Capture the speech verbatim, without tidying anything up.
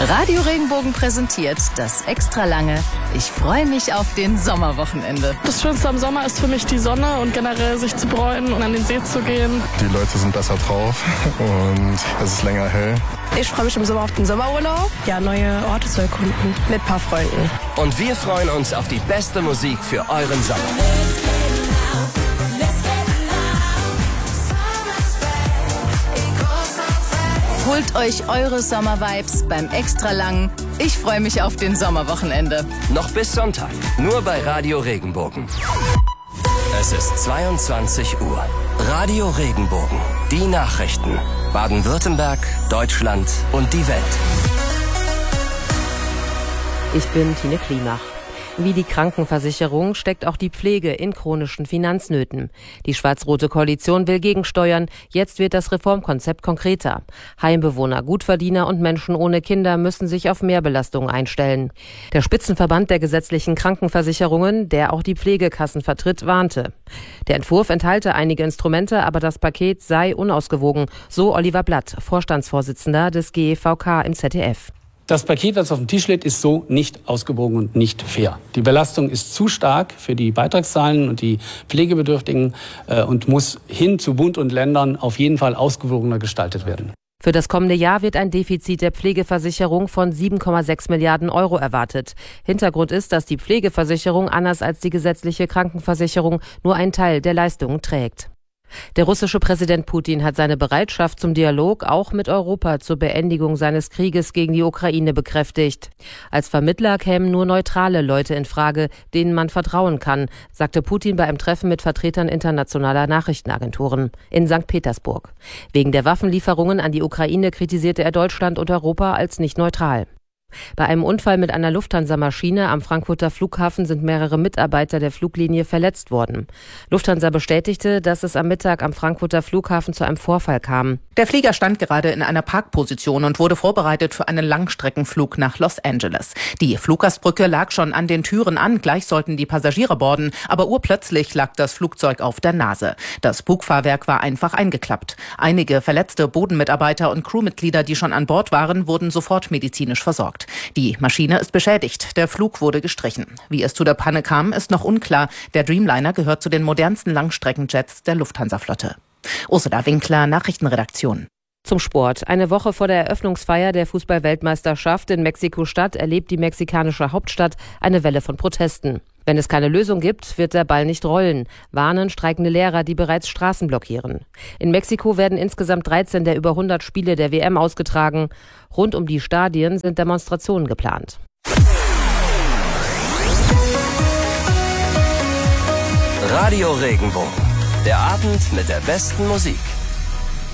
Radio Regenbogen präsentiert das extra lange Ich freue mich auf den Sommerwochenende. Das Schönste am Sommer ist für mich die Sonne und generell sich zu bräunen und an den See zu gehen. Die Leute sind besser drauf und es ist länger hell. Ich freue mich im Sommer auf den Sommerurlaub. Ja, neue Orte zu erkunden mit ein paar Freunden. Und wir freuen uns auf die beste Musik für euren Sommer. Holt euch eure Sommervibes beim extra langen Ich freue mich auf den Sommerwochenende. Noch bis Sonntag, nur bei Radio Regenbogen. Es ist zweiundzwanzig Uhr. Radio Regenbogen, die Nachrichten. Baden-Württemberg, Deutschland und die Welt. Ich bin Tine Klimach. Wie die Krankenversicherung steckt auch die Pflege in chronischen Finanznöten. Die schwarz-rote Koalition will gegensteuern. Jetzt wird das Reformkonzept konkreter. Heimbewohner, Gutverdiener und Menschen ohne Kinder müssen sich auf Mehrbelastungen einstellen. Der Spitzenverband der gesetzlichen Krankenversicherungen, der auch die Pflegekassen vertritt, warnte. Der Entwurf enthalte einige Instrumente, aber das Paket sei unausgewogen, so Oliver Blatt, Vorstandsvorsitzender des G E V K im Z D F. Das Paket, das auf dem Tisch liegt, ist so nicht ausgewogen und nicht fair. Die Belastung ist zu stark für die Beitragszahlen und die Pflegebedürftigen äh, und muss hin zu Bund und Ländern auf jeden Fall ausgewogener gestaltet werden. Für das kommende Jahr wird ein Defizit der Pflegeversicherung von sieben Komma sechs Milliarden Euro erwartet. Hintergrund ist, dass die Pflegeversicherung anders als die gesetzliche Krankenversicherung nur einen Teil der Leistungen trägt. Der russische Präsident Putin hat seine Bereitschaft zum Dialog auch mit Europa zur Beendigung seines Krieges gegen die Ukraine bekräftigt. Als Vermittler kämen nur neutrale Leute in Frage, denen man vertrauen kann, sagte Putin bei einem Treffen mit Vertretern internationaler Nachrichtenagenturen in Sankt Petersburg. Wegen der Waffenlieferungen an die Ukraine kritisierte er Deutschland und Europa als nicht neutral. Bei einem Unfall mit einer Lufthansa-Maschine am Frankfurter Flughafen sind mehrere Mitarbeiter der Fluglinie verletzt worden. Lufthansa bestätigte, dass es am Mittag am Frankfurter Flughafen zu einem Vorfall kam. Der Flieger stand gerade in einer Parkposition und wurde vorbereitet für einen Langstreckenflug nach Los Angeles. Die Fluggastbrücke lag schon an den Türen an, gleich sollten die Passagiere boarden, aber urplötzlich lag das Flugzeug auf der Nase. Das Bugfahrwerk war einfach eingeklappt. Einige verletzte Bodenmitarbeiter und Crewmitglieder, die schon an Bord waren, wurden sofort medizinisch versorgt. Die Maschine ist beschädigt, der Flug wurde gestrichen. Wie es zu der Panne kam, ist noch unklar. Der Dreamliner gehört zu den modernsten Langstreckenjets der Lufthansa-Flotte. Ursula Winkler, Nachrichtenredaktion. Zum Sport. Eine Woche vor der Eröffnungsfeier der Fußball-Weltmeisterschaft in Mexiko-Stadt erlebt die mexikanische Hauptstadt eine Welle von Protesten. Wenn es keine Lösung gibt, wird der Ball nicht rollen, warnen streikende Lehrer, die bereits Straßen blockieren. In Mexiko werden insgesamt dreizehn der über hundert Spiele der W M ausgetragen. Rund um die Stadien sind Demonstrationen geplant. Radio Regenbogen. Der Abend mit der besten Musik.